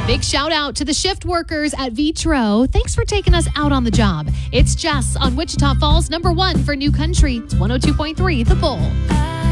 Big shout out to the shift workers at Vitro. Thanks for taking us out on the job. It's Jess on Wichita Falls, #1 for New Country. It's 102.3 The Bull.